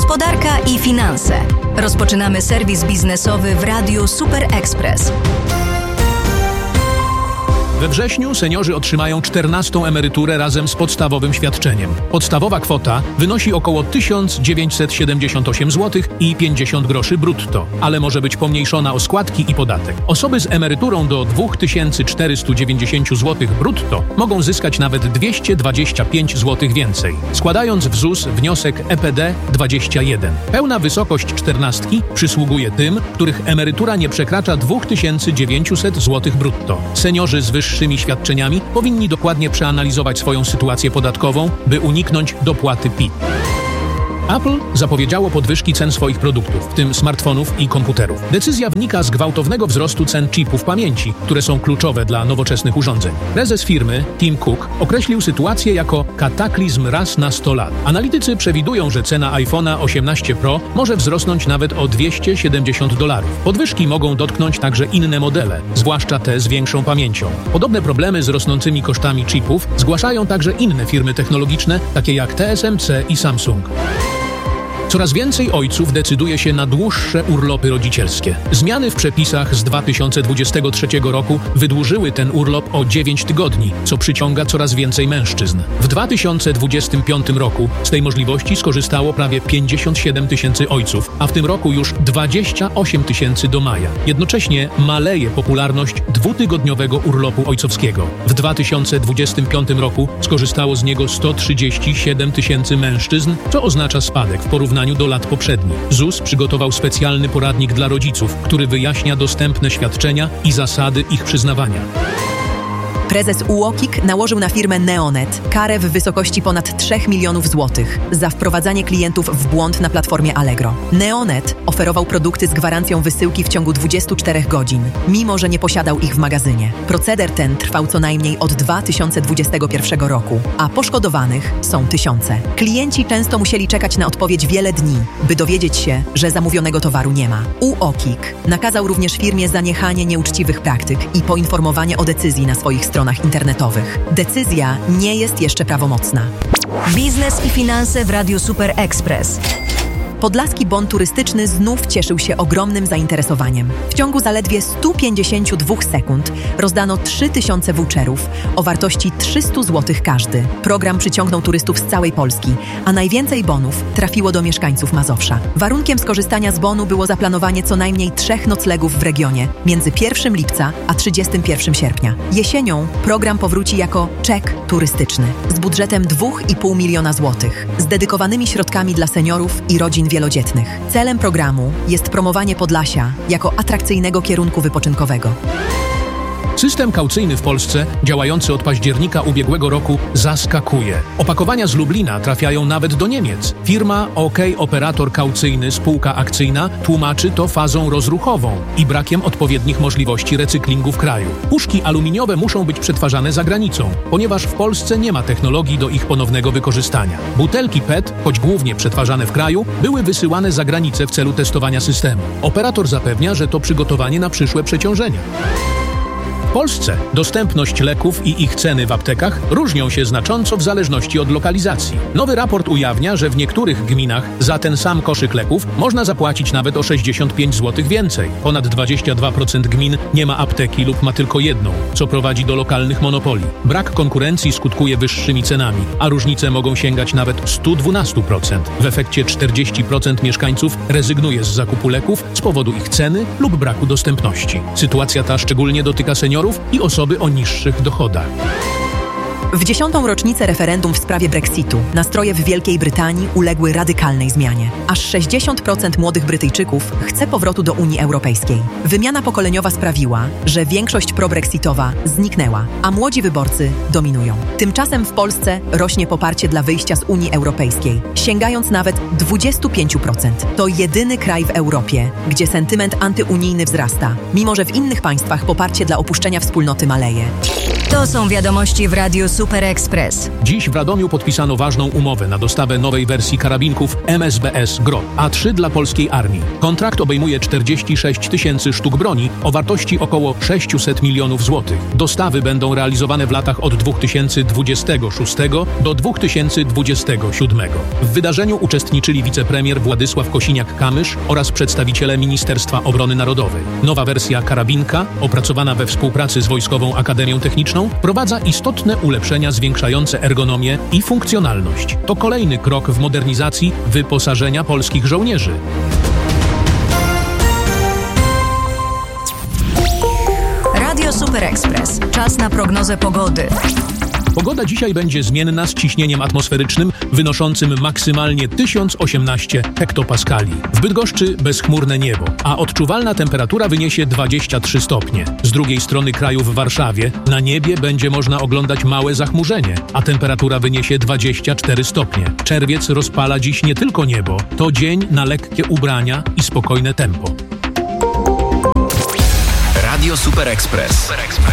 Gospodarka i finanse. Rozpoczynamy serwis biznesowy w Radiu Super Express. We wrześniu seniorzy otrzymają 14. emeryturę razem z podstawowym świadczeniem. Podstawowa kwota wynosi około 1978 zł i 50 groszy brutto, ale może być pomniejszona o składki i podatek. Osoby z emeryturą do 2490 zł brutto mogą zyskać nawet 225 zł więcej, składając w ZUS wniosek EPD 21. Pełna wysokość 14 przysługuje tym, których emerytura nie przekracza 2900 zł brutto. Seniorzy z wyższymi świadczeniami powinni dokładnie przeanalizować swoją sytuację podatkową, by uniknąć dopłaty PIT. Apple zapowiedziało podwyżki cen swoich produktów, w tym smartfonów i komputerów. Decyzja wynika z gwałtownego wzrostu cen chipów pamięci, które są kluczowe dla nowoczesnych urządzeń. Prezes firmy, Tim Cook, określił sytuację jako kataklizm raz na 100 lat. Analitycy przewidują, że cena iPhone'a 18 Pro może wzrosnąć nawet o $270. Podwyżki mogą dotknąć także inne modele, zwłaszcza te z większą pamięcią. Podobne problemy z rosnącymi kosztami chipów zgłaszają także inne firmy technologiczne, takie jak TSMC i Samsung. Coraz więcej ojców decyduje się na dłuższe urlopy rodzicielskie. Zmiany w przepisach z 2023 roku wydłużyły ten urlop o 9 tygodni, co przyciąga coraz więcej mężczyzn. W 2025 roku z tej możliwości skorzystało prawie 57 tysięcy ojców, a w tym roku już 28 tysięcy do maja. Jednocześnie maleje popularność dwutygodniowego urlopu ojcowskiego. W 2025 roku skorzystało z niego 137 tysięcy mężczyzn, co oznacza spadek w porównaniu do lat poprzednich. ZUS przygotował specjalny poradnik dla rodziców, który wyjaśnia dostępne świadczenia i zasady ich przyznawania. Prezes UOKiK nałożył na firmę Neonet karę w wysokości ponad 3 milionów złotych za wprowadzanie klientów w błąd na platformie Allegro. Neonet oferował produkty z gwarancją wysyłki w ciągu 24 godzin, mimo że nie posiadał ich w magazynie. Proceder ten trwał co najmniej od 2021 roku, a poszkodowanych są tysiące. Klienci często musieli czekać na odpowiedź wiele dni, by dowiedzieć się, że zamówionego towaru nie ma. UOKiK nakazał również firmie zaniechanie nieuczciwych praktyk i poinformowanie o decyzji na swoich stronach internetowych. Decyzja nie jest jeszcze prawomocna. Biznes i finanse w Radiu Super Express. Podlaski bon turystyczny znów cieszył się ogromnym zainteresowaniem. W ciągu zaledwie 152 sekund rozdano 3000 voucherów o wartości 300 zł każdy. Program przyciągnął turystów z całej Polski, a najwięcej bonów trafiło do mieszkańców Mazowsza. Warunkiem skorzystania z bonu było zaplanowanie co najmniej 3 noclegów w regionie między 1 lipca a 31 sierpnia. Jesienią program powróci jako czek turystyczny z budżetem 2,5 miliona złotych, z dedykowanymi środkami dla seniorów i rodzin wielodzietnych. Celem programu jest promowanie Podlasia jako atrakcyjnego kierunku wypoczynkowego. System kaucyjny w Polsce, działający od października ubiegłego roku, zaskakuje. Opakowania z Lublina trafiają nawet do Niemiec. Firma OK Operator Kaucyjny Spółka Akcyjna tłumaczy to fazą rozruchową i brakiem odpowiednich możliwości recyklingu w kraju. Puszki aluminiowe muszą być przetwarzane za granicą, ponieważ w Polsce nie ma technologii do ich ponownego wykorzystania. Butelki PET, choć głównie przetwarzane w kraju, były wysyłane za granicę w celu testowania systemu. Operator zapewnia, że to przygotowanie na przyszłe przeciążenia. W Polsce dostępność leków i ich ceny w aptekach różnią się znacząco w zależności od lokalizacji. Nowy raport ujawnia, że w niektórych gminach za ten sam koszyk leków można zapłacić nawet o 65 zł więcej. Ponad 22% gmin nie ma apteki lub ma tylko jedną, co prowadzi do lokalnych monopolii. Brak konkurencji skutkuje wyższymi cenami, a różnice mogą sięgać nawet 112%. W efekcie 40% mieszkańców rezygnuje z zakupu leków z powodu ich ceny lub braku dostępności. Sytuacja ta szczególnie dotyka seniorów i osoby o niższych dochodach. W 10. rocznicę referendum w sprawie Brexitu nastroje w Wielkiej Brytanii uległy radykalnej zmianie. Aż 60% młodych Brytyjczyków chce powrotu do Unii Europejskiej. Wymiana pokoleniowa sprawiła, że większość probrexitowa zniknęła, a młodzi wyborcy dominują. Tymczasem w Polsce rośnie poparcie dla wyjścia z Unii Europejskiej, sięgając nawet 25%. To jedyny kraj w Europie, gdzie sentyment antyunijny wzrasta, mimo że w innych państwach poparcie dla opuszczenia wspólnoty maleje. To są wiadomości w Radiu Super Express. Dziś w Radomiu podpisano ważną umowę na dostawę nowej wersji karabinków MSBS GROT A3 dla polskiej armii. Kontrakt obejmuje 46 tysięcy sztuk broni o wartości około 600 milionów złotych. Dostawy będą realizowane w latach od 2026 do 2027. W wydarzeniu uczestniczyli wicepremier Władysław Kosiniak-Kamysz oraz przedstawiciele Ministerstwa Obrony Narodowej. Nowa wersja karabinka, opracowana we współpracy z Wojskową Akademią Techniczną, wprowadza istotne ulepszenia zwiększające ergonomię i funkcjonalność. To kolejny krok w modernizacji wyposażenia polskich żołnierzy. Radio Super Express. Czas na prognozę pogody. Pogoda dzisiaj będzie zmienna z ciśnieniem atmosferycznym wynoszącym maksymalnie 1018 hektopaskali. W Bydgoszczy bezchmurne niebo, a odczuwalna temperatura wyniesie 23 stopnie. Z drugiej strony kraju w Warszawie na niebie będzie można oglądać małe zachmurzenie, a temperatura wyniesie 24 stopnie. Czerwiec rozpala dziś nie tylko niebo, to dzień na lekkie ubrania i spokojne tempo. Radio Super Express.